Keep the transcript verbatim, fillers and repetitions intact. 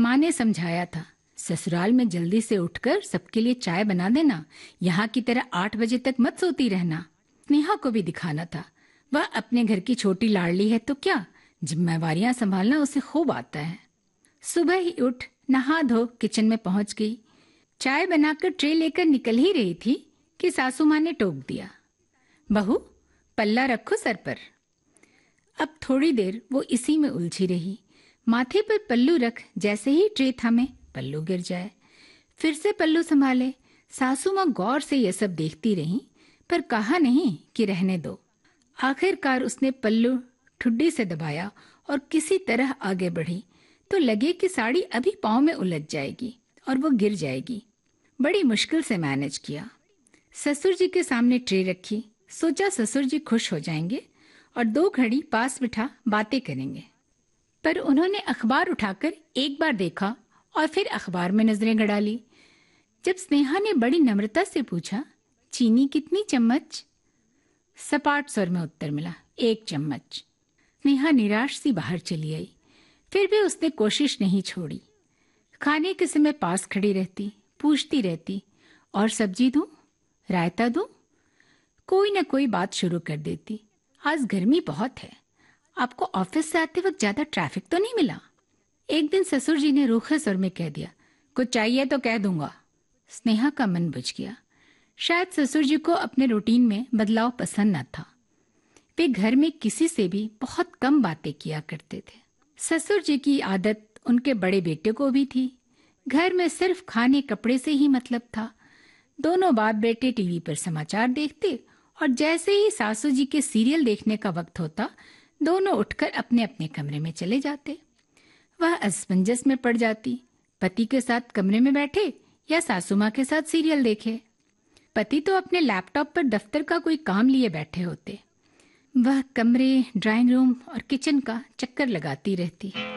माँ ने समझाया था, ससुराल में जल्दी से उठकर सबके लिए चाय बना देना, यहाँ की तरह आठ बजे तक मत सोती रहना। स्नेहा को भी दिखाना था, वह अपने घर की छोटी लाडली है तो क्या, जिम्मेवारियां संभालना उसे खूब आता है। सुबह ही उठ नहा धो किचन में पहुंच गई। चाय बनाकर ट्रे लेकर निकल ही रही थी कि सासू माँ ने टोक दिया, बहू पल्ला रखो सर पर। अब थोड़ी देर वो इसी में उलझी रही। माथे पर पल्लू रख जैसे ही ट्रे थामे पल्लू गिर जाए, फिर से पल्लू संभाले। सासू माँ गौर से ये सब देखती रहीं, पर कहा नहीं कि रहने दो। आखिरकार उसने पल्लू ठुड्डी से दबाया और किसी तरह आगे बढ़ी तो लगे कि साड़ी अभी पाँव में उलझ जाएगी और वो गिर जाएगी। बड़ी मुश्किल से मैनेज किया। ससुर जी के सामने ट्रे रखी, सोचा ससुर जी खुश हो जाएंगे और दो घड़ी पास बिठा बातें करेंगे। पर उन्होंने अखबार उठाकर एक बार देखा और फिर अखबार में नजरें गड़ा ली। जब स्नेहा ने बड़ी नम्रता से पूछा, चीनी कितनी चम्मच? सपाट स्वर में उत्तर मिला, एक चम्मच। स्नेहा निराश सी बाहर चली आई। फिर भी उसने कोशिश नहीं छोड़ी। खाने के समय पास खड़ी रहती, पूछती रहती, और सब्जी दूं, रायता दूं? कोई न कोई बात शुरू कर देती। आज गर्मी बहुत है, आपको ऑफिस से आते वक्त ज्यादा ट्रैफिक तो नहीं मिला? एक दिन ससुर जी ने रूखे स्वर में कह दिया, कुछ चाहिए तो कह दूंगा। स्नेहा का मन बुझ गया। शायद ससुर जी को अपने रूटीन में बदलाव पसंद न था। वे घर में किसी से भी बहुत कम बातें किया करते थे। ससुर जी की आदत उनके बड़े बेटे को भी थी। घर में सिर्फ खाने कपड़े से ही मतलब था। दोनों बाप बेटे टीवी पर समाचार देखते और जैसे ही सासू जी के सीरियल देखने का वक्त होता, दोनों उठकर अपने अपने कमरे में चले जाते। वह असमंजस में पड़ जाती, पति के साथ कमरे में बैठे या सासू माँ के साथ सीरियल देखे। पति तो अपने लैपटॉप पर दफ्तर का कोई काम लिए बैठे होते, वह कमरे, ड्राइंग रूम और किचन का चक्कर लगाती रहती।